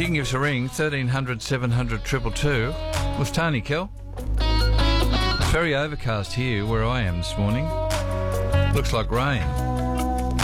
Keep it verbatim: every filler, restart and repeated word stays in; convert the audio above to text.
can give us a ring, thirteen hundred seven hundred two two two. With Tony, Kel. It's very overcast here where I am this morning. Looks like rain.